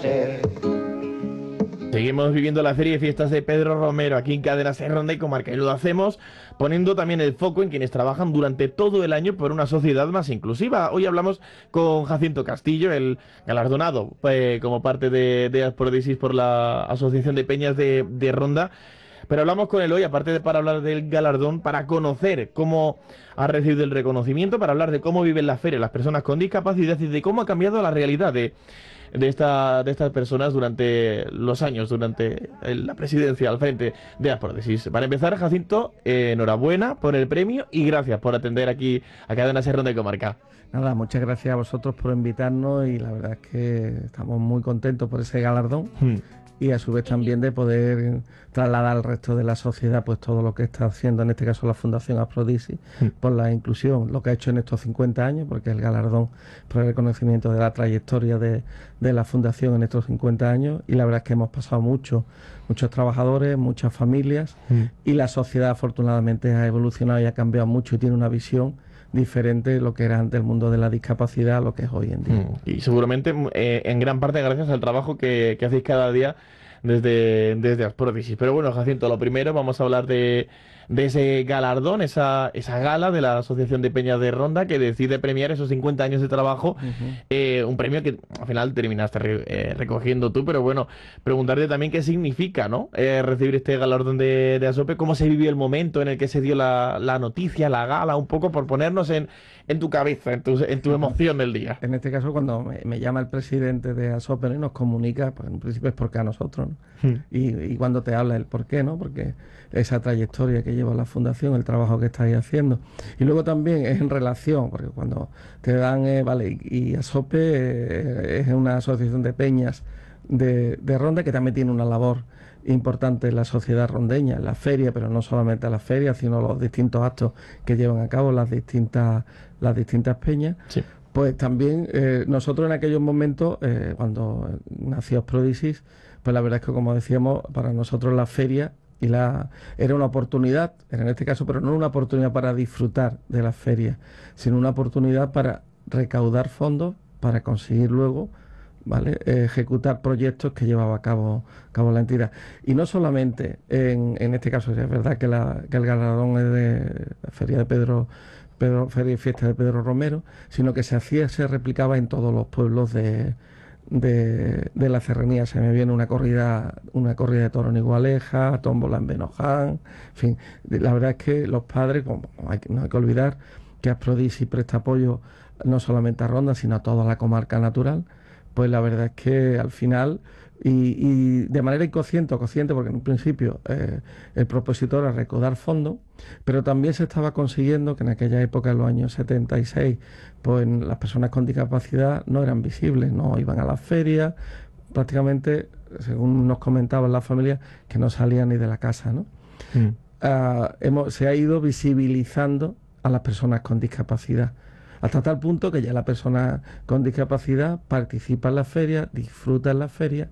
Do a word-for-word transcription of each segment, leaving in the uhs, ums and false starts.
Seguimos viviendo la Feria de Fiestas de Pedro Romero aquí en Cadena Ser Ronda y Comarca, y lo hacemos poniendo también el foco en quienes trabajan durante todo el año por una sociedad más inclusiva. Hoy hablamos con Jacinto Castillo, el galardonado eh, como parte de, de Aspródisis por la Asociación de Peñas de, de Ronda. Pero hablamos con él hoy, aparte de para hablar del galardón, para conocer cómo ha recibido el reconocimiento, para hablar de cómo viven la feria las personas con discapacidad y de cómo ha cambiado la realidad de, de, esta, de estas personas durante los años, durante el, la presidencia al frente de Aspródisis. Para empezar, Jacinto, eh, enhorabuena por el premio y gracias por atender aquí a Cadena Ser Ronda y Comarca. Nada, muchas gracias a vosotros por invitarnos y la verdad es que estamos muy contentos por ese galardón. Hmm. Y a su vez también de poder trasladar al resto de la sociedad pues todo lo que está haciendo, en este caso la Fundación Aspródisis, mm. por la inclusión, lo que ha hecho en estos cincuenta años, porque el galardón por el reconocimiento de la trayectoria de, de la Fundación en estos cincuenta años, y la verdad es que hemos pasado mucho, muchos trabajadores, muchas familias, mm. y la sociedad afortunadamente ha evolucionado y ha cambiado mucho y tiene una visión diferente de lo que era antes el mundo de la discapacidad a lo que es hoy en día. Mm. Y seguramente eh, en gran parte gracias al trabajo que, que hacéis cada día desde, desde Aspródisis. Pero bueno, Jacinto, lo primero vamos a hablar de, de ese galardón, esa, esa gala de la Asociación de Peñas de Ronda que decide premiar esos cincuenta años de trabajo, uh-huh. eh, un premio que al final terminaste re, eh, recogiendo tú, pero bueno, preguntarte también qué significa, ¿no? Eh, recibir este galardón de, de ASOPE, cómo se vivió el momento en el que se dio la, la noticia, la gala, un poco por ponernos en, en tu cabeza, en tu, en tu emoción del día. En este caso, cuando me, me llama el presidente de ASOPE y nos comunica, pues en principio es porque a nosotros, ¿no? Hmm. y, y cuando te habla el por qué, ¿no? Porque esa trayectoria que lleva la Fundación, el trabajo que estáis haciendo. Y luego también es en relación, porque cuando te dan, eh, vale, y, y ASOPE eh, es una asociación de peñas de, de Ronda que también tiene una labor importante en la sociedad rondeña, en la feria, pero no solamente a la feria, sino los distintos actos que llevan a cabo las distintas, las distintas peñas. Sí. Pues también eh, nosotros en aquellos momentos, eh, cuando nació Aspródisis, pues la verdad es que, como decíamos, para nosotros la feria y la era una oportunidad, era en este caso, pero no una oportunidad para disfrutar de la feria, sino una oportunidad para recaudar fondos para conseguir luego, ¿vale?, eh, ejecutar proyectos que llevaba a cabo, a cabo la entidad. Y no solamente en, en este caso, es verdad que, la, que el galardón es de la Feria de Pedro, Pedro, Feria y Fiesta de Pedro Romero, sino que se hacía, se replicaba en todos los pueblos de, de, de la Serranía. Se me viene una corrida, una corrida de toro en Igualeja, tómbola en Benoján, en fin. La verdad es que los padres, como hay, no hay que olvidar que Aspródisis presta apoyo no solamente a Ronda, sino a toda la comarca natural. Pues la verdad es que al final, y, y de manera inconsciente o consciente, porque en un principio eh, el propósito era recaudar fondos, pero también se estaba consiguiendo que en aquella época, en los años setenta y seis, pues las personas con discapacidad no eran visibles, no iban a las ferias, prácticamente, según nos comentaban las familias, que no salían ni de la casa, ¿no? Mm. Uh, hemos, se ha ido visibilizando a las personas con discapacidad, hasta tal punto que ya la persona con discapacidad participa en la feria, disfruta en la feria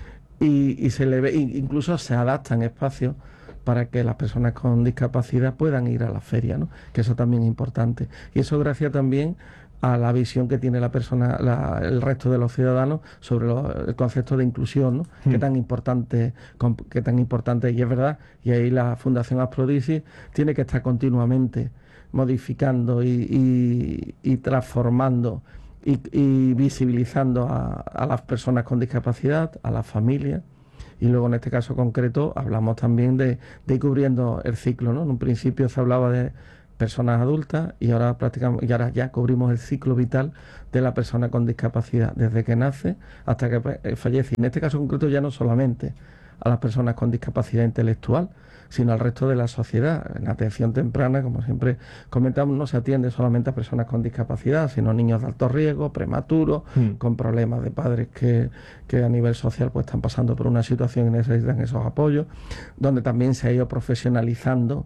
y, y se le ve, incluso se adaptan espacios para que las personas con discapacidad puedan ir a la feria, ¿no? Que eso también es importante. Y eso gracias también a la visión que tiene la persona, la, el resto de los ciudadanos sobre lo, el concepto de inclusión, ¿no? Mm. Que tan importante, que tan importante, y es verdad, y ahí la Fundación Aspródisis tiene que estar continuamente modificando y, y, y transformando y, y visibilizando a, a las personas con discapacidad, a las familias, y luego en este caso concreto hablamos también de, de ir cubriendo el ciclo, ¿no? En un principio se hablaba de personas adultas y ahora prácticamente, y ahora ya cubrimos el ciclo vital de la persona con discapacidad, desde que nace hasta que fallece. Y en este caso concreto ya no solamente a las personas con discapacidad intelectual, sino al resto de la sociedad. En atención temprana, como siempre comentamos, no se atiende solamente a personas con discapacidad, sino niños de alto riesgo, prematuros, mm. con problemas de padres que, que a nivel social pues están pasando por una situación y necesitan esos apoyos, donde también se ha ido profesionalizando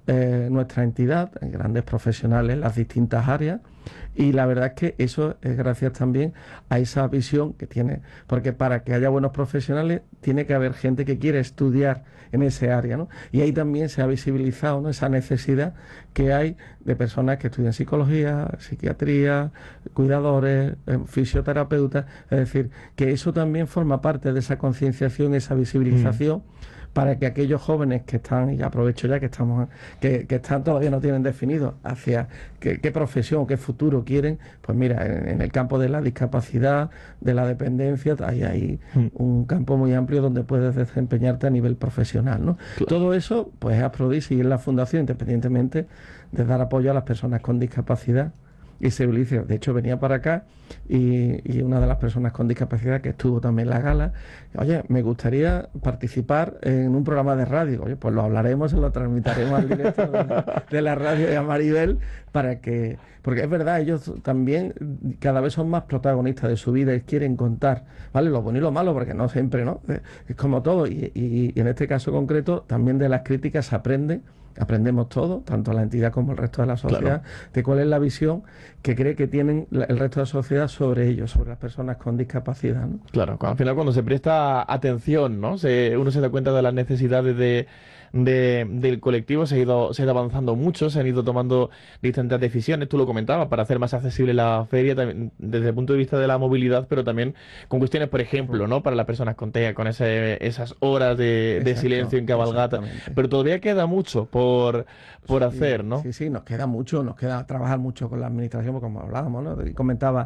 eh, nuestra entidad, grandes profesionales en las distintas áreas, y la verdad es que eso es gracias también a esa visión que tiene, porque para que haya buenos profesionales tiene que haber gente que quiere estudiar en ese área, ¿no? Y ahí también se ha visibilizado, ¿no?, esa necesidad que hay de personas que estudian psicología, psiquiatría, cuidadores, eh, fisioterapeutas, es decir, que eso también forma parte de esa concienciación, esa visibilización. Mm. Para que aquellos jóvenes que están, y aprovecho ya que estamos, que, que están todavía no tienen definido hacia qué, qué profesión o qué futuro quieren, pues mira, en, en el campo de la discapacidad, de la dependencia, hay ahí mm. un campo muy amplio donde puedes desempeñarte a nivel profesional, ¿no? Claro. Todo eso, pues es Aprodis y es la fundación, independientemente de dar apoyo a las personas con discapacidad. Y se utiliza. De hecho, venía para acá y, y una de las personas con discapacidad que estuvo también en la gala, oye, me gustaría participar en un programa de radio. Oye, pues lo hablaremos, se lo transmitiremos al director de la, de la radio y a Maribel para que, porque es verdad, ellos también cada vez son más protagonistas de su vida y quieren contar, ¿vale? Lo bueno y lo malo, porque no siempre, ¿no? Es como todo y, y, y en este caso concreto también de las críticas se aprende. Aprendemos todo, tanto la entidad como el resto de la sociedad, claro, de cuál es la visión que cree que tienen el resto de la sociedad sobre ellos, sobre las personas con discapacidad, ¿no? Claro, al final cuando se presta atención, ¿no? Se, uno se da cuenta de las necesidades de, de, del colectivo, se ha, ido, se ha ido avanzando mucho, se han ido tomando distintas decisiones, tú lo comentabas, para hacer más accesible la feria también, desde el punto de vista de la movilidad, pero también con cuestiones, por ejemplo, ¿no?, para las personas con TEA, con ese, esas horas de, de silencio en cabalgata, pero todavía queda mucho por, por sí, hacer, ¿no? Sí, sí, nos queda mucho, nos queda trabajar mucho con la administración, como hablábamos, ¿no? Y comentaba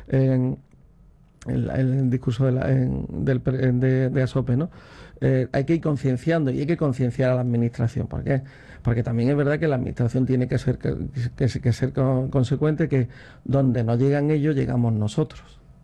en el, el discurso de, la, en, del, de, de ASOPE, ¿no? Eh, hay que ir concienciando y hay que concienciar a la administración. ¿Por qué? Porque también es verdad que la administración tiene que ser, que, que, que ser con, consecuente, que donde no llegan ellos, llegamos nosotros.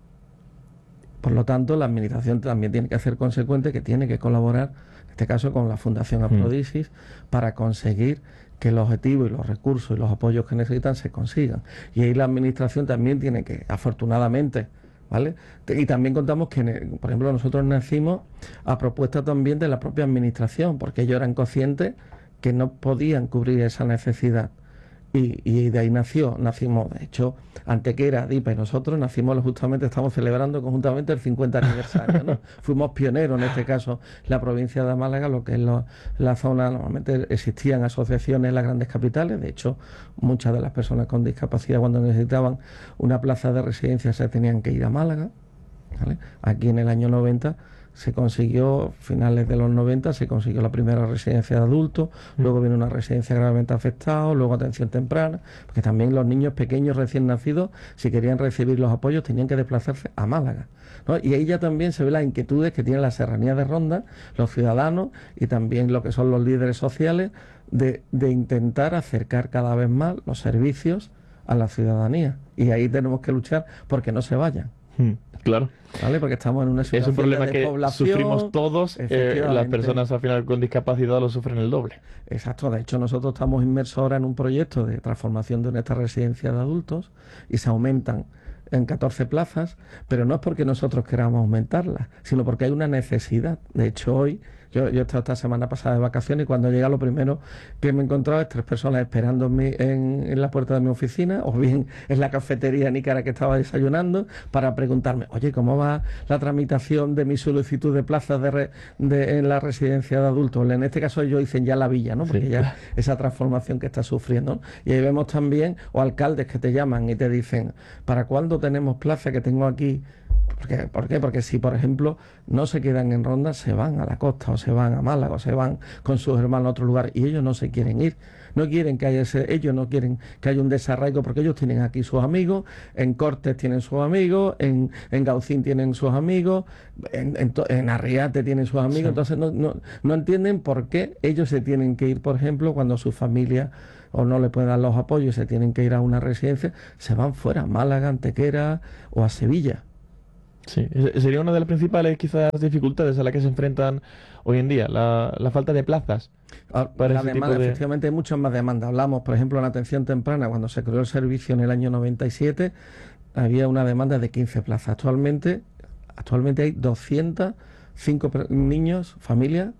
Por lo tanto, la administración también tiene que ser consecuente, que tiene que colaborar, en este caso con la Fundación Aprodis, mm. para conseguir que el objetivo y los recursos y los apoyos que necesitan se consigan. Y ahí la administración también tiene que, afortunadamente, ¿vale? Y también contamos que, por ejemplo, nosotros nacimos a propuesta también de la propia administración, porque ellos eran conscientes que no podían cubrir esa necesidad. Y, y de ahí nació, nacimos, de hecho, Antequera, DIPA y nosotros nacimos justamente, estamos celebrando conjuntamente el cincuenta aniversario, ¿no? Fuimos pioneros en este caso, la provincia de Málaga, lo que es lo, la zona, normalmente existían asociaciones en las grandes capitales, de hecho, muchas de las personas con discapacidad cuando necesitaban una plaza de residencia se tenían que ir a Málaga, ¿vale? Aquí en el año noventa se consiguió, finales de los noventa, se consiguió la primera residencia de adultos, mm. luego viene una residencia gravemente afectada, luego atención temprana, porque también los niños pequeños recién nacidos, si querían recibir los apoyos, tenían que desplazarse a Málaga, ¿no? Y ahí ya también se ven las inquietudes que tienen la serranía de Ronda, los ciudadanos y también lo que son los líderes sociales, de, de intentar acercar cada vez más los servicios a la ciudadanía. Y ahí tenemos que luchar porque no se vayan. Mm. Claro. ¿Vale? Porque estamos en una situación es un problema de que población, sufrimos todos, eh, las personas al final con discapacidad lo sufren el doble. Exacto, de hecho nosotros estamos inmersos ahora en un proyecto de transformación de nuestra residencia de adultos y se aumentan en catorce plazas, pero no es porque nosotros queramos aumentarlas, sino porque hay una necesidad. De hecho hoy, yo, yo he estado esta semana pasada de vacaciones y cuando llega lo primero que me he encontrado es tres personas esperando en, mi, en, en la puerta de mi oficina o bien en la cafetería nícara que estaba desayunando para preguntarme, oye, ¿cómo va la tramitación de mi solicitud de plazas de, re, de en la residencia de adultos? En este caso ellos dicen ya la villa, ¿no? Porque sí, ya esa transformación que está sufriendo, ¿no? Y ahí vemos también, o alcaldes que te llaman y te dicen, ¿para cuándo tenemos plaza que tengo aquí? ¿Por qué? ¿Por qué? Porque si, por ejemplo, no se quedan en Ronda, se van a la costa, o se van a Málaga, o se van con sus hermanos a otro lugar, y ellos no se quieren ir. No quieren que haya ese, ellos no quieren que haya un desarraigo, porque ellos tienen aquí sus amigos, en Cortes tienen sus amigos, en, en Gaucín tienen sus amigos, en, en, en Arriate tienen sus amigos, sí. Entonces no, no, no entienden por qué ellos se tienen que ir, por ejemplo, cuando su familia o no le pueden dar los apoyos, se tienen que ir a una residencia, se van fuera, a Málaga, Antequera o a Sevilla. Sí, sería una de las principales quizás dificultades a las que se enfrentan hoy en día, la, la falta de plazas. Para la demanda, de... efectivamente hay muchas más demandas. Hablamos, por ejemplo, en atención temprana, cuando se creó el servicio en el año noventa y siete, había una demanda de quince plazas. Actualmente, actualmente hay doscientos cinco niños, familias,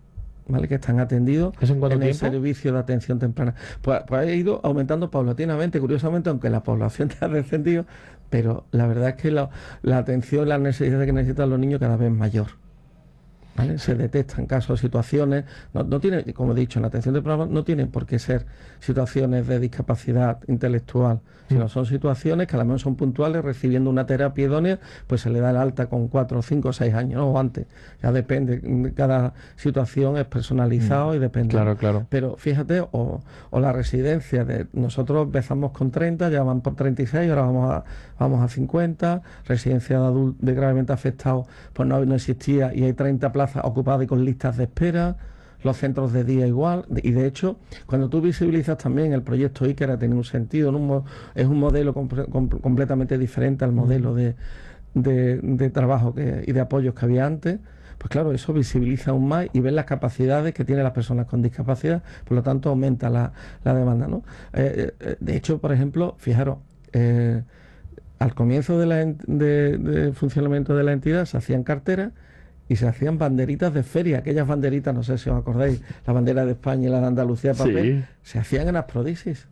¿vale? Que están atendidos ¿Eso en cuánto en el tiempo? servicio de atención temprana. Pues, pues ha ido aumentando paulatinamente, curiosamente, aunque la población ha descendido, pero la verdad es que la, la atención, las necesidades que necesitan los niños cada vez es mayor. ¿Vale? Se detectan casos, situaciones, no, no tiene, como he dicho, en la atención temprana no tienen por qué ser situaciones de discapacidad intelectual, sino son situaciones que a lo mejor son puntuales, recibiendo una terapia idónea, pues se le da el alta con cuatro, cinco, seis años, ¿no? O antes. Ya depende, cada situación es personalizado y depende. Claro, claro. Pero fíjate, o, o la residencia, de nosotros empezamos con treinta, ya van por treinta y seis, ahora vamos a, vamos a cincuenta, residencia de adultos de gravemente afectados, pues no, no existía y hay treinta plazas ocupadas y con listas de espera. Los centros de día igual, y de hecho, cuando tú visibilizas también el proyecto Iker, tiene un sentido, ¿no? un mo- es un modelo comp- com- completamente diferente al modelo de, de, de trabajo que, y de apoyos que había antes. Pues claro, eso visibiliza aún más y ves las capacidades que tienen las personas con discapacidad, por lo tanto aumenta la, la demanda, ¿no? Eh, eh, de hecho, por ejemplo, fijaros, eh, al comienzo de la en- de- del funcionamiento de la entidad se hacían carteras y se hacían banderitas de feria, aquellas banderitas, no sé si os acordáis, la bandera de España y la de Andalucía de papel, Sí. se hacían en Asprodisis.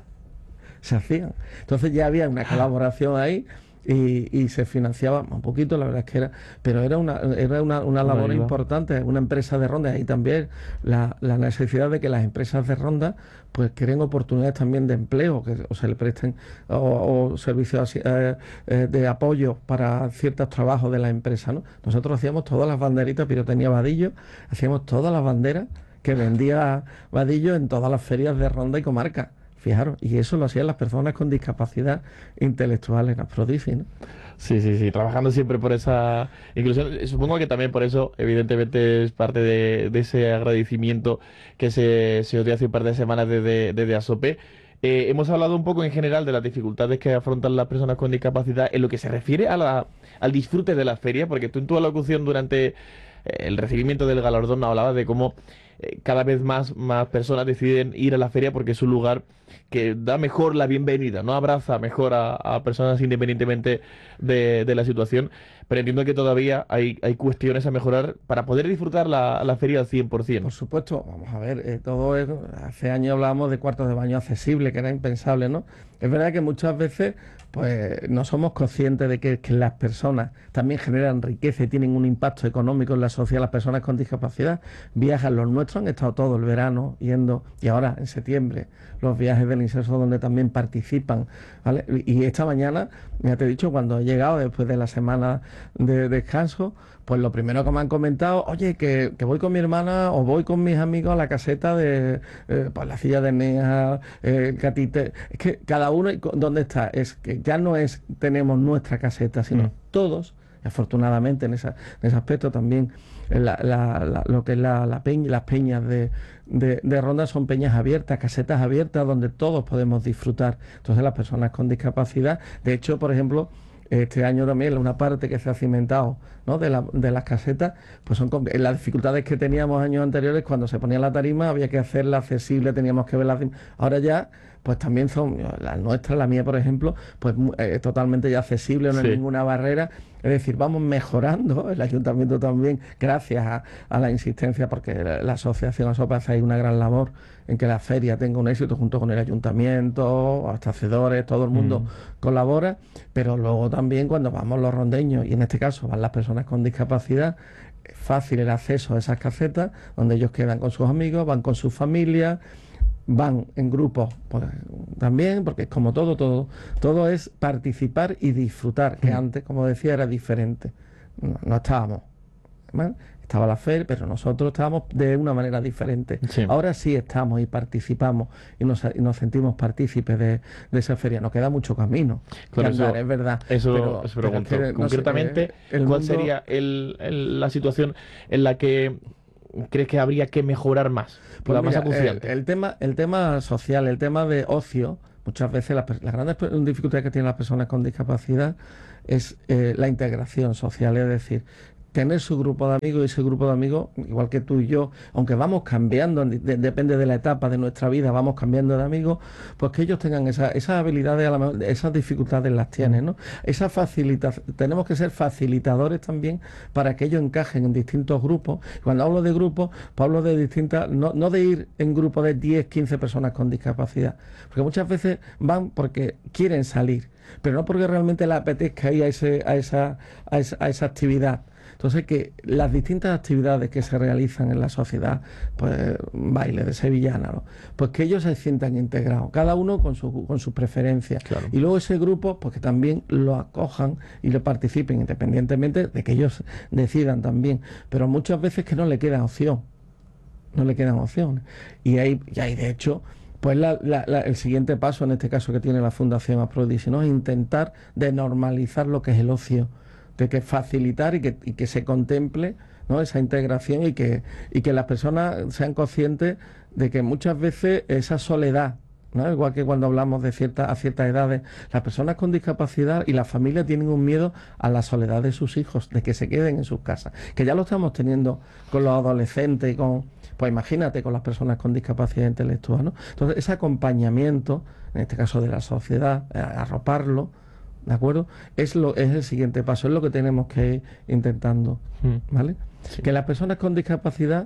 Se hacían. Entonces ya había una colaboración ahí y, y se financiaba un poquito, la verdad es que era, pero era una, era una, una Una labor ayuda. importante, una empresa de ronda, y también la, la necesidad de que las empresas de ronda pues creen oportunidades también de empleo, que o se le presten o, o servicios así, eh, eh, de apoyo para ciertos trabajos de la empresa, ¿no? Nosotros hacíamos todas las banderitas, pirotecnia Vadillo, hacíamos todas las banderas que vendía Vadillo en todas las ferias de ronda y comarca. Fijaros, y eso lo hacían las personas con discapacidad intelectual en Afrodisi, ¿no? Sí, sí, sí, trabajando siempre por esa inclusión. Supongo que también por eso, evidentemente, es parte de, de ese agradecimiento que se, se os dio hace un par de semanas desde, desde ASOPE. Eh, hemos hablado un poco en general de las dificultades que afrontan las personas con discapacidad en lo que se refiere a la, al disfrute de la feria, porque tú en tu alocución durante eh, el recibimiento del galardón hablabas de cómo eh, cada vez más, más personas deciden ir a la feria porque es un lugar que da mejor la bienvenida, no abraza mejor a, a personas independientemente de, de la situación, pero entiendo que todavía hay, hay cuestiones a mejorar para poder disfrutar la, la feria al cien por ciento. Por supuesto, vamos a ver, eh, todo es, hace años hablábamos de cuartos de baño accesibles, que era impensable, ¿no? Es verdad que muchas veces pues no somos conscientes de que, que las personas también generan riqueza y tienen un impacto económico en la sociedad. Las personas con discapacidad viajan, los nuestros han estado todo el verano yendo, y ahora en septiembre los viajes del INSERSO donde también participan, ¿vale? Y esta mañana, ya te he dicho, cuando he llegado después de la semana de descanso, pues lo primero que me han comentado, oye, que, que voy con mi hermana o voy con mis amigos a la caseta de eh, pues la silla de Nea, eh, el catite. Es que cada uno, ¿dónde está? Es que ya no es tenemos nuestra caseta, sino Mm. todos, y afortunadamente en, esa, en ese aspecto también, la, la, la, lo que es la, la peña, las peñas de, de, de Ronda son peñas abiertas, casetas abiertas donde todos podemos disfrutar. Entonces las personas con discapacidad, de hecho, por ejemplo, este año también una parte que se ha cimentado, ¿no? de, la, de las casetas, pues son con, las dificultades que teníamos años anteriores cuando se ponía la tarima, había que hacerla accesible, teníamos que verla. Ahora ya, pues también son, la nuestra, la mía, por ejemplo, pues eh, totalmente ya accesible, no hay Sí. ninguna barrera. Es decir, vamos mejorando, el ayuntamiento también, gracias a, a la insistencia, porque la, la asociación ASOPE hace ahí una gran labor en que la feria tenga un éxito junto con el ayuntamiento, abastecedores, todo el mundo Mm. colabora, pero luego también cuando vamos los rondeños, y en este caso van las personas con discapacidad, es fácil el acceso a esas casetas, donde ellos quedan con sus amigos, van con sus familias, van en grupos pues, también, porque es como todo, todo, todo es participar y disfrutar, que Mm. antes, como decía, era diferente. No, no estábamos, ¿vale? Estaba la feria, pero nosotros estábamos de una manera diferente. Sí. Ahora sí estamos y participamos y nos, y nos sentimos partícipes de, de esa feria. Nos queda mucho camino que Claro, eso- andar, es verdad. Eso, pero, eso pero pregunto. es que, no sé, Concretamente, eh, el ¿cuál mundo- sería el- el- la situación en la que crees que habría que mejorar más? Pues la mira, más acuciante. El, el tema, el tema social, el tema de ocio, muchas veces las, per- las grandes per- dificultades que tienen las personas con discapacidad es eh, la integración social, es decir, tener su grupo de amigos, y ese grupo de amigos, igual que tú y yo, aunque vamos cambiando, de, depende de la etapa de nuestra vida, vamos cambiando de amigos, pues que ellos tengan esa, esas habilidades, a la mejor, esas dificultades las tienen, ¿no? Esa facilita, tenemos que ser facilitadores también para que ellos encajen en distintos grupos. Cuando hablo de grupos, pues hablo de distintas, no, no de ir en grupos de diez, quince personas con discapacidad, porque muchas veces van porque quieren salir, pero no porque realmente les apetezca ir a, ese, a, esa, a, esa, a esa actividad. Entonces, que las distintas actividades que se realizan en la sociedad, pues baile de sevillana, ¿no? Pues que ellos se sientan integrados, cada uno con, su, con sus preferencias. Claro. Y luego ese grupo, pues que también lo acojan y lo participen, independientemente de que ellos decidan también. Pero muchas veces que no le queda opción, no le quedan opciones. Y hay, y hay de hecho... Pues la, la, la, el siguiente paso, en este caso que tiene la Fundación Aphrodisi, ¿no? Es intentar de normalizar lo que es el ocio, de que facilitar y que, y que se contemple, ¿no? Esa integración y que, y que las personas sean conscientes de que muchas veces esa soledad, ¿no? Igual que cuando hablamos de cierta, a ciertas edades, las personas con discapacidad y las familias tienen un miedo a la soledad de sus hijos, de que se queden en sus casas, que ya lo estamos teniendo con los adolescentes y con, pues imagínate, con las personas con discapacidad intelectual, ¿no? Entonces, ese acompañamiento, en este caso de la sociedad, arroparlo, ¿de acuerdo? Es lo es el siguiente paso, es lo que tenemos que ir intentando, ¿vale? Sí. Que las personas con discapacidad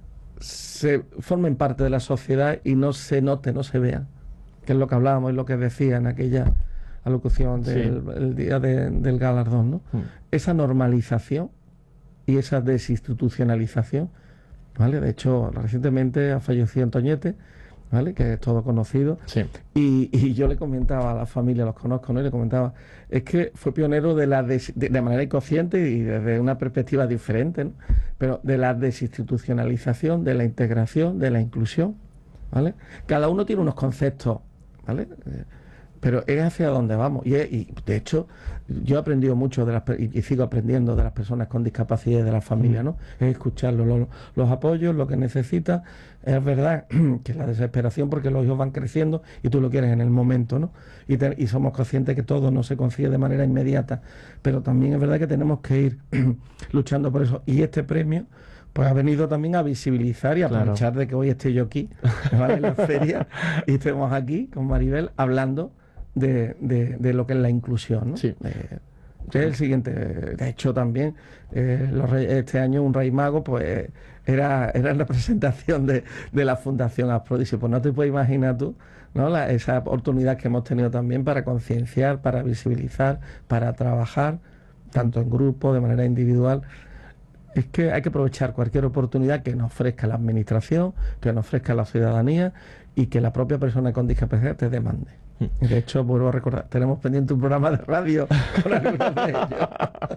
se formen parte de la sociedad y no se note, no se vean, que es lo que hablábamos y lo que decía en aquella alocución del sí. el día de, del galardón, ¿no? Mm. Esa normalización y esa desinstitucionalización, ¿vale? De hecho, recientemente ha fallecido Antoñete, ¿vale? Que es todo conocido. Sí. Y, y yo le comentaba a la familia, los conozco, ¿no? Y le comentaba, es que fue pionero de la des, de, de manera inconsciente y desde una perspectiva diferente, ¿no? Pero de la desinstitucionalización, de la integración, de la inclusión, ¿vale? Cada uno tiene unos conceptos, ¿vale? Eh, pero es hacia donde vamos. Y, es, y de hecho, yo he aprendido mucho de las y, y sigo aprendiendo de las personas con discapacidad y de las familias, ¿no? Es escucharlos, los, los apoyos, lo que necesitan. Es verdad que la desesperación, porque los hijos van creciendo y tú lo quieres en el momento, ¿no? Y, te, y somos conscientes que todo no se consigue de manera inmediata. Pero también es verdad que tenemos que ir luchando por eso. Y este premio, pues ha venido también a visibilizar y a aprovechar claro. de que hoy esté yo aquí, ¿vale? En la feria, y estemos aquí con Maribel hablando De, de, de lo que es la inclusión, ¿no? Sí. Eh, es el siguiente. De hecho, también eh, los rey, este año un rey mago, pues era, era en representación de, de la Fundación Aphrodisi. Pues no te puedes imaginar tú, ¿no? La, esa oportunidad que hemos tenido también para concienciar, para visibilizar, para trabajar, tanto en grupo, de manera individual. Es que hay que aprovechar cualquier oportunidad que nos ofrezca la administración, que nos ofrezca la ciudadanía y que la propia persona con discapacidad te demande. De hecho, vuelvo a recordar, tenemos pendiente un programa de radio con algunos de ellos.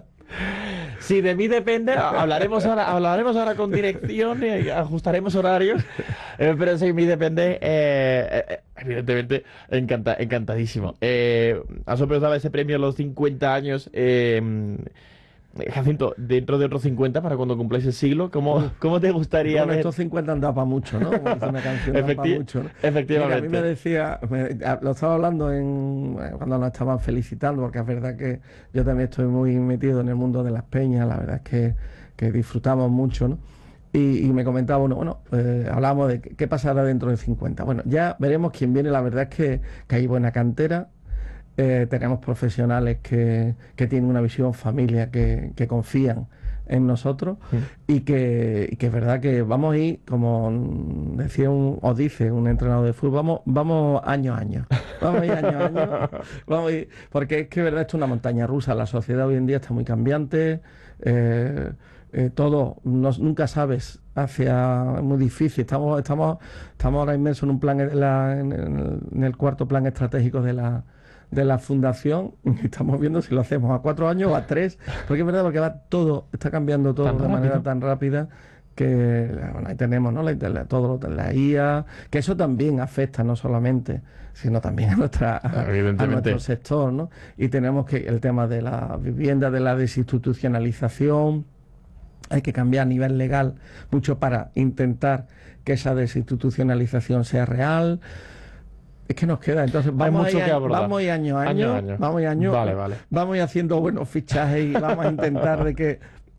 Si de mí depende, hablaremos ahora, hablaremos ahora con dirección y ajustaremos horarios, eh, pero si de mí depende, eh, eh, evidentemente, encanta, encantadísimo. Eh, has dado ese premio a los cincuenta años. Eh, Jacinto, dentro de otros cincuenta, para cuando cumpláis el siglo, ¿cómo, cómo te gustaría bueno, ver? Estos cincuenta han dado para mucho, ¿no? Como dice una canción, Efecti para mucho, ¿no? Efectivamente. Mira, a mí me decía, me, lo estaba hablando en, cuando nos estaban felicitando, porque es verdad que yo también estoy muy metido en el mundo de las peñas, la verdad es que, que disfrutamos mucho, ¿no? Y, y me comentaba uno, bueno, eh, hablábamos de qué pasará dentro de cincuenta. Bueno, ya veremos quién viene, la verdad es que, que hay buena cantera. Eh, tenemos profesionales que, que tienen una visión familia, que, que confían en nosotros sí. y, que, y que es verdad que vamos a ir, como decía un, o dice un entrenador de fútbol, vamos, vamos año a año, vamos a ir año a año, vamos a ir, porque es que es verdad, esto es una montaña rusa, la sociedad hoy en día está muy cambiante, eh, eh, todo, no, nunca sabes, hacia muy difícil, estamos, estamos, estamos ahora inmersos en un plan, en, la, en, el, en el cuarto plan estratégico de la de la fundación, estamos viendo si lo hacemos a cuatro años o a tres, porque es verdad, porque va todo, está cambiando todo de manera tan rápida que, bueno, ahí tenemos, ¿no? La, la, todo lo, la I A, que eso también afecta no solamente, sino también a nuestra a, a nuestro sector, ¿no? Y tenemos que el tema de la vivienda, de la desinstitucionalización, hay que cambiar a nivel legal mucho para intentar que esa desinstitucionalización sea real. Es que nos queda, entonces vamos, mucho a, ir, que abordar. vamos a ir año a año, año, a año. vamos a ir año, vale, vale. vamos a ir haciendo buenos fichajes y vamos a intentar de que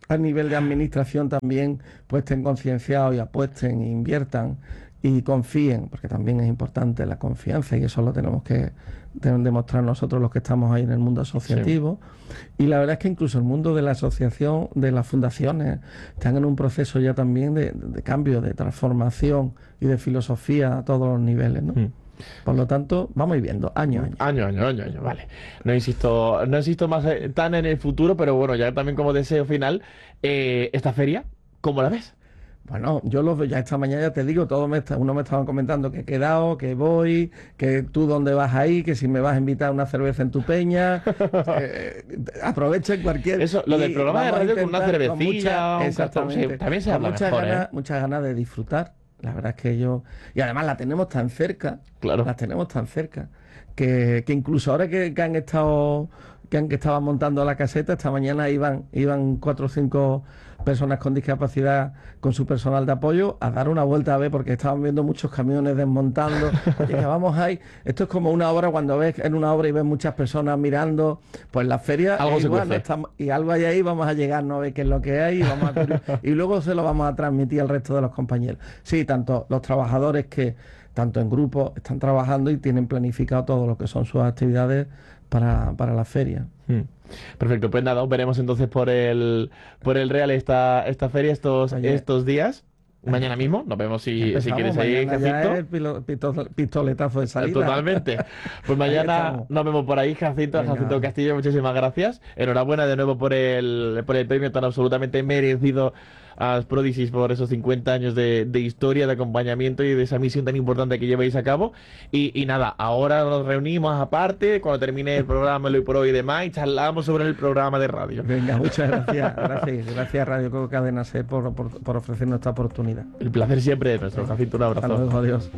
a nivel de administración también pues estén concienciados y apuesten, e inviertan y confíen, porque también es importante la confianza y eso lo tenemos que demostrar nosotros los que estamos ahí en el mundo asociativo. Sí. Y la verdad es que incluso el mundo de la asociación, de las fundaciones, están en un proceso ya también de, de cambio, de transformación y de filosofía a todos los niveles, ¿no? Mm. Por lo tanto, vamos a ir viendo, año a año. Año, año, año, año, vale. No insisto, no insisto más eh, tan en el futuro, pero bueno, ya también como deseo final, eh, esta feria, ¿cómo la ves? Bueno, yo los veo ya esta mañana, ya te digo, todos me está, uno me estaban comentando que he quedado, que voy, que tú dónde vas ahí, que si me vas a invitar a una cerveza en tu peña, eh, aprovechen cualquier... Eso, lo del programa de radio con una cervecilla, con mucha, exactamente, sí, también se habla muchas mejor, ganas, ¿eh? muchas ganas de disfrutar, la verdad es que yo... Y además la tenemos tan cerca, claro. las tenemos tan cerca, que, que incluso ahora que, que han estado... que han que estaban montando la caseta, esta mañana iban, iban cuatro o cinco personas con discapacidad con su personal de apoyo a dar una vuelta a ver, porque estaban viendo muchos camiones desmontando. Oye, que vamos ahí. Esto es como una obra, cuando ves en una obra y ves muchas personas mirando, pues la feria algo es igual, ¿no? Estamos, y algo hay ahí, vamos a llegar, no ver qué es lo que hay y, vamos a, y luego se lo vamos a transmitir al resto de los compañeros. Sí, tanto los trabajadores que tanto en grupos están trabajando y tienen planificado todo lo que son sus actividades para, para la feria. Hmm. Perfecto, pues nada, os veremos entonces por el por el Real esta, esta feria estos, estos días. Mañana mismo, nos vemos si, si quieres ahí, Jacinto. Pistoletazo de salida. Totalmente. Pues mañana nos vemos por ahí, Jacinto, Venga. Jacinto Castillo, muchísimas gracias. Enhorabuena de nuevo por el, por el premio tan absolutamente merecido a Asprodysis por esos cincuenta años de, de historia, de acompañamiento y de esa misión tan importante que lleváis a cabo. Y, y nada, ahora nos reunimos aparte, cuando termine el programa el Hoy por Hoy y demás, y charlamos sobre el programa de radio. Venga, muchas gracias. Gracias, gracias Radio Cadena Ser por, por, por ofrecernos esta oportunidad. El placer siempre es nuestro, Jacinto, un abrazo. Hasta luego, adiós.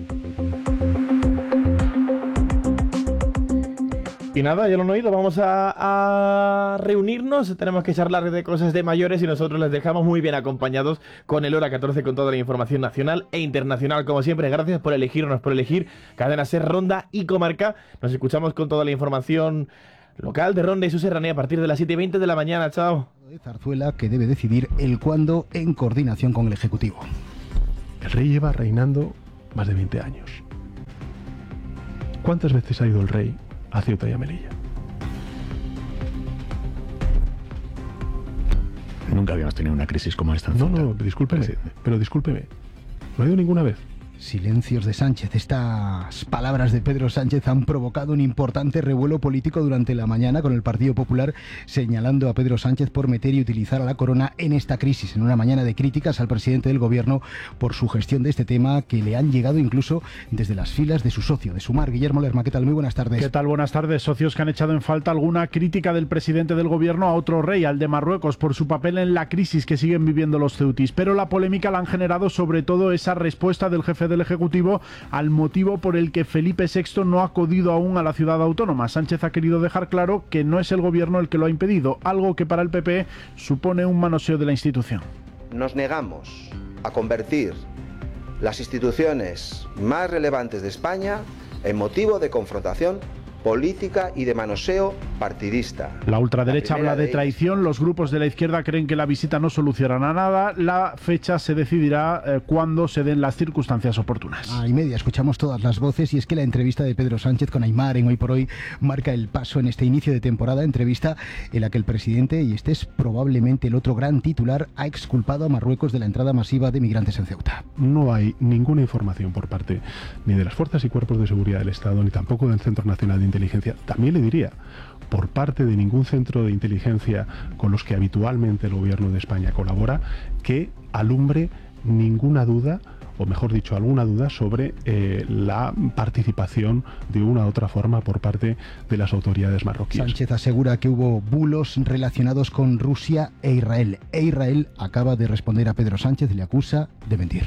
Y nada, ya lo han oído, vamos a, a reunirnos, tenemos que charlar de cosas de mayores y nosotros les dejamos muy bien acompañados con el Hora catorce con toda la información nacional e internacional, como siempre. Gracias por elegirnos, por elegir Cadena Ser, Ronda y Comarca. Nos escuchamos con toda la información local de Ronda y su serranía a partir de las siete y veinte de la mañana. Chao. De Zarzuela, que debe decidir el cuándo en coordinación con el Ejecutivo. El rey lleva reinando más de veinte años. ¿Cuántas veces ha ido el rey a Ceuta y a Melilla? Nunca habíamos tenido una crisis como esta. No, no, discúlpeme, pero discúlpeme. ¿No ha ido ninguna vez? Silencios de Sánchez. Estas palabras de Pedro Sánchez han provocado un importante revuelo político durante la mañana, con el Partido Popular señalando a Pedro Sánchez por meter y utilizar a la corona en esta crisis, en una mañana de críticas al presidente del gobierno por su gestión de este tema, que le han llegado incluso desde las filas de su socio, de Sumar. Guillermo Lerma, ¿qué tal? Muy buenas tardes. ¿Qué tal? Buenas tardes. Socios que han echado en falta alguna crítica del presidente del gobierno a otro rey, al de Marruecos, por su papel en la crisis que siguen viviendo los ceutis. Pero la polémica la han generado sobre todo esa respuesta del jefe del Ejecutivo al motivo por el que Felipe sexto no ha acudido aún a la ciudad autónoma. Sánchez ha querido dejar claro que no es el gobierno el que lo ha impedido, algo que para el P P supone un manoseo de la institución. Nos negamos a convertir las instituciones más relevantes de España en motivo de confrontación política y de manoseo partidista. La ultraderecha habla de traición, los grupos de la izquierda creen que la visita no solucionará nada, la fecha se decidirá eh, cuando se den las circunstancias oportunas. A y media escuchamos todas las voces y es que la entrevista de Pedro Sánchez con Aimar en Hoy por Hoy marca el paso en este inicio de temporada, entrevista en la que el presidente, y este es probablemente el otro gran titular, ha exculpado a Marruecos de la entrada masiva de migrantes en Ceuta. No hay ninguna información por parte ni de las fuerzas y cuerpos de seguridad del Estado, ni tampoco del Centro Nacional de Inteligencia, también le diría, por parte de ningún centro de inteligencia con los que habitualmente el gobierno de España colabora, que alumbre ninguna duda, o mejor dicho, alguna duda sobre eh, la participación de una u otra forma por parte de las autoridades marroquíes. Sánchez asegura que hubo bulos relacionados con Rusia e Israel, e Israel acaba de responder a Pedro Sánchez, le acusa de mentir.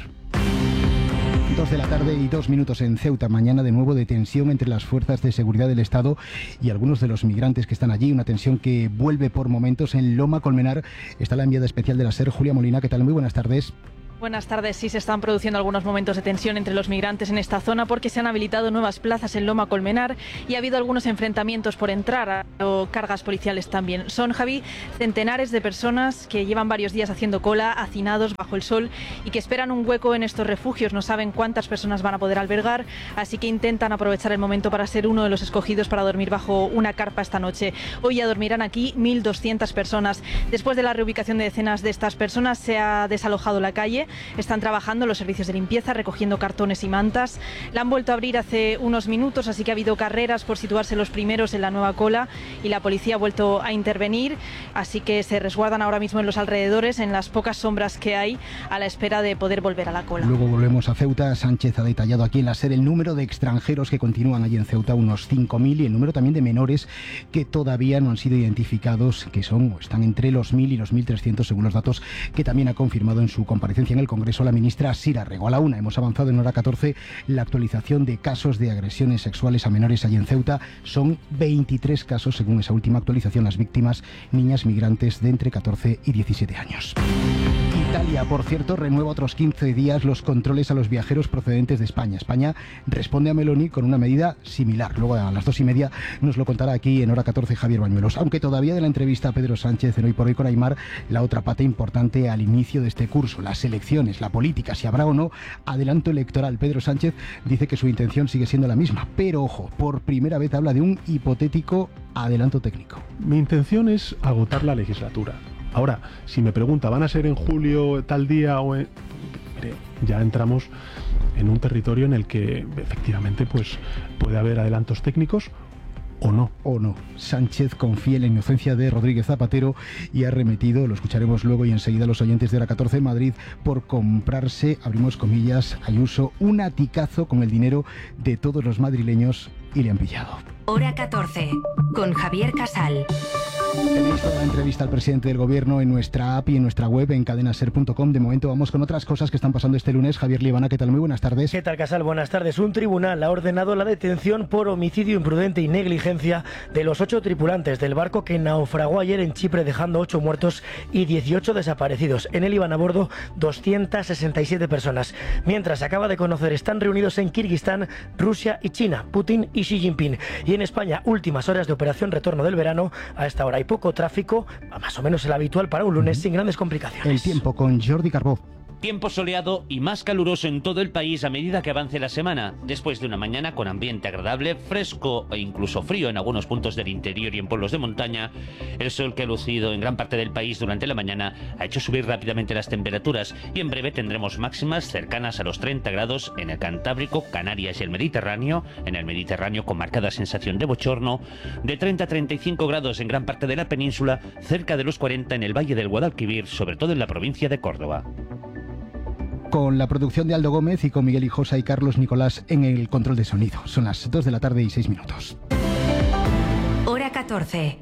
Dos de la tarde y dos minutos en Ceuta. Mañana de nuevo de tensión entre las fuerzas de seguridad del Estado y algunos de los migrantes que están allí. Una tensión que vuelve por momentos en Loma Colmenar. Está la enviada especial de la SER, Julia Molina. ¿Qué tal? Muy buenas tardes. Buenas tardes. Sí, se están produciendo algunos momentos de tensión entre los migrantes en esta zona porque se han habilitado nuevas plazas en Loma Colmenar y ha habido algunos enfrentamientos por entrar, o cargas policiales también. Son, Javi, centenares de personas que llevan varios días haciendo cola, hacinados bajo el sol y que esperan un hueco en estos refugios. No saben cuántas personas van a poder albergar, así que intentan aprovechar el momento para ser uno de los escogidos para dormir bajo una carpa esta noche. Hoy ya dormirán aquí mil doscientas personas. Después de la reubicación de decenas de estas personas, se ha desalojado la calle. Están trabajando los servicios de limpieza, recogiendo cartones y mantas. La han vuelto a abrir hace unos minutos, así que ha habido carreras por situarse los primeros en la nueva cola y la policía ha vuelto a intervenir, así que se resguardan ahora mismo en los alrededores, en las pocas sombras que hay, a la espera de poder volver a la cola. Luego volvemos a Ceuta. Sánchez ha detallado aquí en la SER el número de extranjeros que continúan allí en Ceuta, unos cinco mil, y el número también de menores que todavía no han sido identificados, que son o están entre los mil y los mil trescientos según los datos que también ha confirmado en su comparecencia en el Congreso la ministra Sira Rego. A la una hemos avanzado en hora catorce la actualización de casos de agresiones sexuales a menores allí en Ceuta. Son veintitrés casos según esa última actualización. Las víctimas, niñas migrantes de entre catorce y diecisiete años. Italia, por cierto, renueva otros quince días los controles a los viajeros procedentes de España. España responde a Meloni con una medida similar. Luego a las dos y media nos lo contará aquí en hora catorce Javier Bañuelos. Aunque todavía de la entrevista a Pedro Sánchez en Hoy por Hoy con Aimar, la otra pata importante al inicio de este curso, las elecciones, la política, si habrá o no adelanto electoral. Pedro Sánchez dice que su intención sigue siendo la misma, pero ojo, por primera vez habla de un hipotético adelanto técnico. Mi intención es agotar la legislatura. Ahora, si me pregunta, ¿van a ser en julio tal día o en...? Mire, ya entramos en un territorio en el que efectivamente pues puede haber adelantos técnicos o no. O no. Sánchez confía en la inocencia de Rodríguez Zapatero y ha remetido, lo escucharemos luego y enseguida, los oyentes de hora catorce, Madrid por comprarse, abrimos comillas, Ayuso, un aticazo con el dinero de todos los madrileños y le han pillado. Hora catorce, con Javier Casal. Tenéis toda la entrevista al presidente del gobierno en nuestra app y en nuestra web en cadena ser punto com. De momento vamos con otras cosas que están pasando este lunes. Javier Liebana, ¿qué tal? Muy buenas tardes. ¿Qué tal, Casal? Buenas tardes. Un tribunal ha ordenado la detención por homicidio imprudente y negligencia de los ocho tripulantes del barco que naufragó ayer en Chipre, dejando ocho muertos y dieciocho desaparecidos. En él iban a bordo doscientas sesenta y siete personas. Mientras se acaba de conocer, están reunidos en Kirguistán, Rusia y China, Putin y Xi Jinping. Y en España, últimas horas de operación retorno del verano. A esta hora hay poco tráfico, más o menos el habitual para un lunes, sin grandes complicaciones. El tiempo con Jordi Carbó. Tiempo soleado y más caluroso en todo el país a medida que avance la semana, después de una mañana con ambiente agradable, fresco e incluso frío en algunos puntos del interior y en pueblos de montaña. El sol que ha lucido en gran parte del país durante la mañana ha hecho subir rápidamente las temperaturas y en breve tendremos máximas cercanas a los treinta grados en el Cantábrico, Canarias y el Mediterráneo, en el Mediterráneo con marcada sensación de bochorno, de treinta a treinta y cinco grados en gran parte de la península, cerca de los cuarenta en el Valle del Guadalquivir, sobre todo en la provincia de Córdoba. Con la producción de Aldo Gómez y con Miguel Hijosa y Carlos Nicolás en el control de sonido. Son las dos de la tarde y seis minutos. Hora catorce.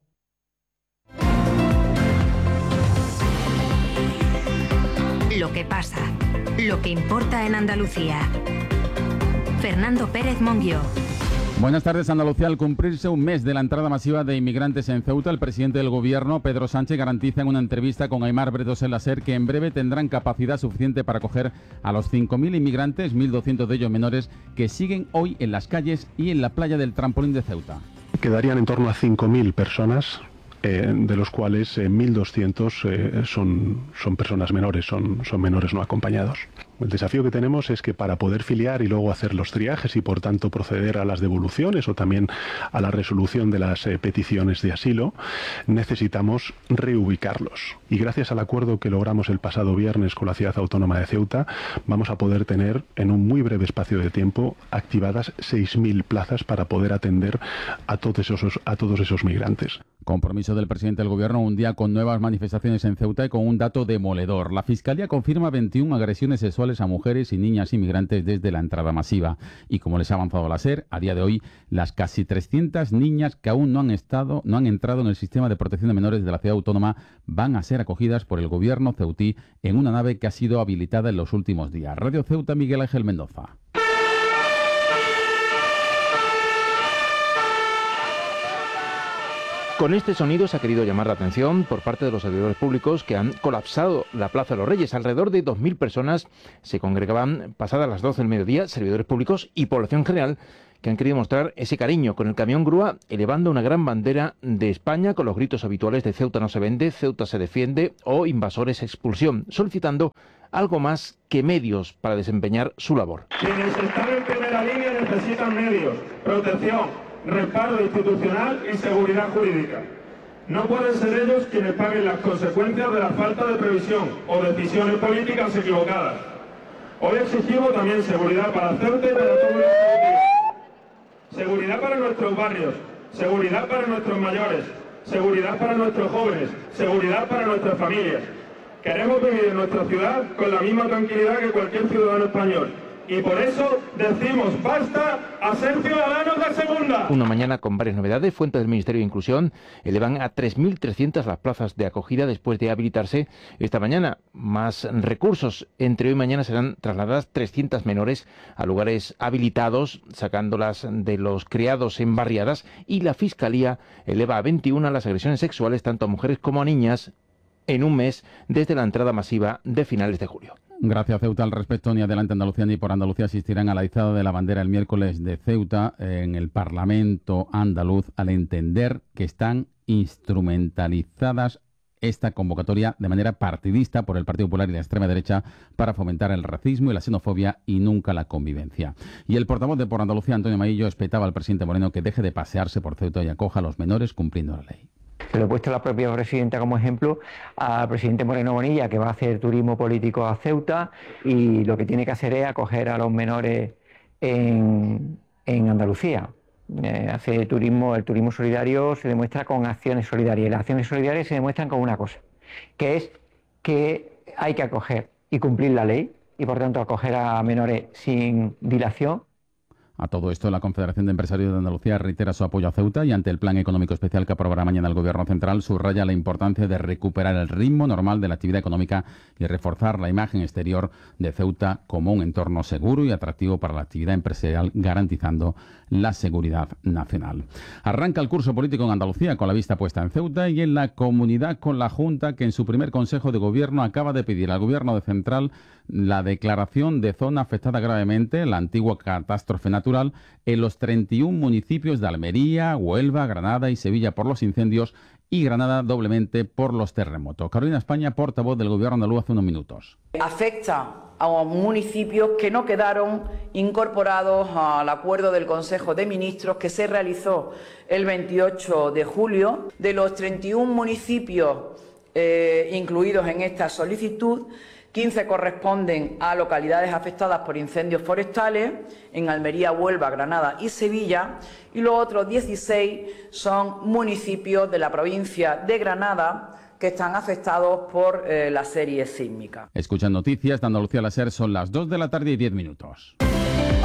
Lo que pasa, lo que importa en Andalucía. Fernando Pérez Monguió. Buenas tardes. Andalucía. Al cumplirse un mes de la entrada masiva de inmigrantes en Ceuta, el presidente del gobierno, Pedro Sánchez, garantiza en una entrevista con Aimar Bretos en la SER que en breve tendrán capacidad suficiente para acoger a los cinco mil inmigrantes, mil doscientos de ellos menores, que siguen hoy en las calles y en la playa del Trampolín de Ceuta. Quedarían en torno a cinco mil personas, eh, de los cuales eh, mil doscientos eh, son, son personas menores, son, son menores no acompañados. El desafío que tenemos es que para poder filiar y luego hacer los triajes y por tanto proceder a las devoluciones o también a la resolución de las eh, peticiones de asilo, necesitamos reubicarlos. Y gracias al acuerdo que logramos el pasado viernes con la Ciudad Autónoma de Ceuta, vamos a poder tener en un muy breve espacio de tiempo activadas seis mil plazas para poder atender a todos esos, a todos esos migrantes. Compromiso del presidente del gobierno, un día con nuevas manifestaciones en Ceuta y con un dato demoledor. La Fiscalía confirma veintiuna agresiones sexuales a mujeres y niñas inmigrantes desde la entrada masiva. Y como les ha avanzado la SER, a día de hoy, las casi trescientas niñas que aún no han estado, no han entrado en el sistema de protección de menores de la ciudad autónoma van a ser acogidas por el gobierno ceutí en una nave que ha sido habilitada en los últimos días. Radio Ceuta, Miguel Ángel Mendoza. Con este sonido se ha querido llamar la atención por parte de los servidores públicos que han colapsado la Plaza de los Reyes. Alrededor de dos mil personas se congregaban pasadas las doce del mediodía, servidores públicos y población general, que han querido mostrar ese cariño con el camión grúa elevando una gran bandera de España con los gritos habituales de Ceuta no se vende, Ceuta se defiende o invasores expulsión, solicitando algo más que medios para desempeñar su labor. Quienes están en primera línea necesitan medios, protección, respaldo institucional y seguridad jurídica. No pueden ser ellos quienes paguen las consecuencias de la falta de previsión o decisiones políticas equivocadas. Hoy exigimos también seguridad para Ceuta y para todos los ceutíes. Seguridad para nuestros barrios, seguridad para nuestros mayores, seguridad para nuestros jóvenes, seguridad para nuestras familias. Queremos vivir en nuestra ciudad con la misma tranquilidad que cualquier ciudadano español. Y por eso decimos basta a ser ciudadanos de segunda. Una mañana con varias novedades. Fuentes del Ministerio de Inclusión elevan a tres mil trescientas las plazas de acogida después de habilitarse esta mañana. Más recursos. Entre hoy y mañana serán trasladadas trescientas menores a lugares habilitados, sacándolas de los criados en barriadas. Y la Fiscalía eleva a veintiuna las agresiones sexuales tanto a mujeres como a niñas en un mes desde la entrada masiva de finales de julio. Gracias, Ceuta. Al respecto, ni Adelante Andalucía ni Por Andalucía asistirán a la izada de la bandera el miércoles de Ceuta en el Parlamento andaluz, al entender que están instrumentalizadas esta convocatoria de manera partidista por el Partido Popular y la extrema derecha para fomentar el racismo y la xenofobia y nunca la convivencia. Y el portavoz de Por Andalucía, Antonio Maillo, espetaba al presidente Moreno que deje de pasearse por Ceuta y acoja a los menores cumpliendo la ley. Se lo he puesto a la propia presidenta como ejemplo al presidente Moreno Bonilla, que va a hacer turismo político a Ceuta y lo que tiene que hacer es acoger a los menores en, en Andalucía. Eh, hace turismo, el turismo solidario se demuestra con acciones solidarias y las acciones solidarias se demuestran con una cosa, que es que hay que acoger y cumplir la ley y por tanto acoger a menores sin dilación. A todo esto, la Confederación de Empresarios de Andalucía reitera su apoyo a Ceuta y ante el plan económico especial que aprobará mañana el Gobierno Central subraya la importancia de recuperar el ritmo normal de la actividad económica y reforzar la imagen exterior de Ceuta como un entorno seguro y atractivo para la actividad empresarial, garantizando la seguridad nacional. Arranca el curso político en Andalucía con la vista puesta en Ceuta y en la comunidad con la Junta, que en su primer Consejo de Gobierno acaba de pedir al Gobierno de Central la declaración de zona afectada gravemente, la antigua catástrofe natural, en los treinta y uno municipios de Almería, Huelva, Granada y Sevilla por los incendios y Granada doblemente por los terremotos. Carolina España, portavoz del Gobierno andaluz, hace unos minutos. Afecta a municipios que no quedaron incorporados al acuerdo del Consejo de Ministros que se realizó el veintiocho de julio. De los treinta y uno municipios eh, incluidos en esta solicitud, quince corresponden a localidades afectadas por incendios forestales, en Almería, Huelva, Granada y Sevilla, y los otros dieciséis son municipios de la provincia de Granada que están afectados por eh, la serie sísmica. Escuchan noticias de Andalucía al Ser, son las dos de la tarde y diez minutos.